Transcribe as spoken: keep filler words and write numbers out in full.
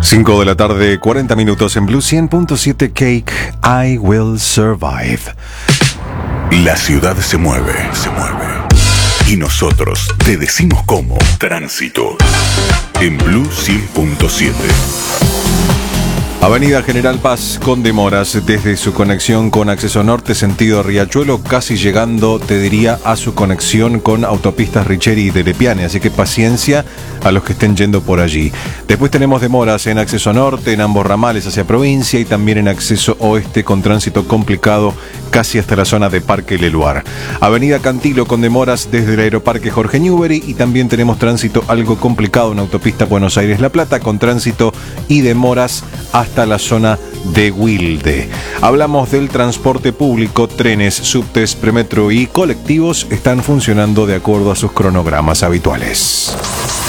cinco de la tarde, cuarenta minutos en Blue cien punto siete Cake, I Will Survive. La ciudad se mueve, se mueve. Y nosotros te decimos cómo. Tránsito. En Blue cien punto siete. Avenida General Paz con demoras desde su conexión con Acceso Norte sentido Riachuelo, casi llegando, te diría, a su conexión con autopistas Richeri y de Lepiane, así que paciencia a los que estén yendo por allí. Después tenemos demoras en Acceso Norte, en ambos ramales hacia provincia, y también en Acceso Oeste con tránsito complicado casi hasta la zona de Parque Leluar. Avenida Cantilo con demoras desde el Aeroparque Jorge Newbery, y también tenemos tránsito algo complicado en autopista Buenos Aires-La Plata con tránsito y demoras hasta la zona de Wilde. Hablamos del transporte público, trenes, subtes, premetro y colectivos están funcionando de acuerdo a sus cronogramas habituales.